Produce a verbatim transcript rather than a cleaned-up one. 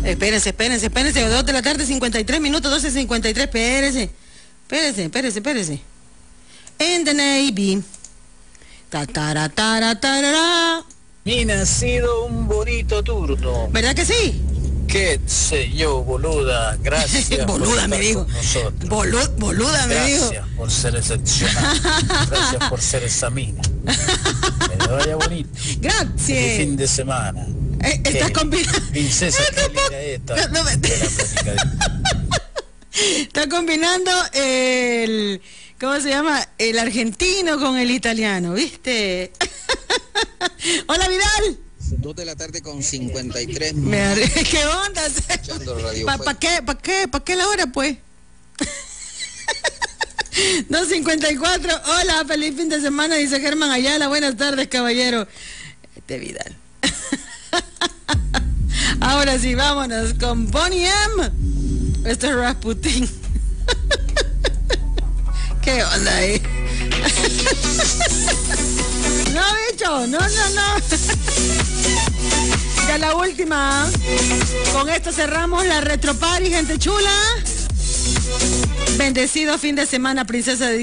Espérense, espérense, espérense. dos de la tarde, cincuenta y tres minutos, doce cincuenta y tres. Espérense. Espérense, espérense, espérense. In the Navy. Ta, tara, tara, tarara. Mina, ha sido un bonito turno. ¿Verdad que sí? Qué sé yo, boluda. Gracias. Boluda me dijo. Bolu, boluda me dijo. Gracias por ser excepcional. Gracias por ser esa mina. Que le vaya bonito. Gracias. El fin de semana. Eh, estás combinando. Princesa, qué linda esta. No, me... Está combinando el, ¿cómo se llama? El argentino con el italiano, ¿viste? Hola, Vidal. Dos de la tarde con cincuenta y tres. Me... ¿Qué onda? ¿Para pa qué? ¿Para qué? ¿Para qué la hora, pues? dos cincuenta y cuatro. Hola, feliz fin de semana, dice Germán Ayala. Buenas tardes, caballero. Este Vidal. Ahora sí, vámonos con Bonnie M. Esto es Rasputin. ¿Qué onda ahí? No, bicho, no, no, no. Ya la última. Con esto cerramos la Retro Party, gente chula. Bendecido fin de semana, princesa de